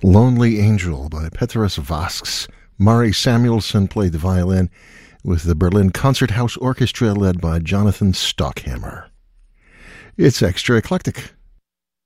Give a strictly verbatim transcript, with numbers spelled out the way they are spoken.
Lonely Angel by Petrus Vasks. Murray Samuelson played the violin with the Berlin Concerthouse Orchestra led by Jonathan Stockhammer. It's extra eclectic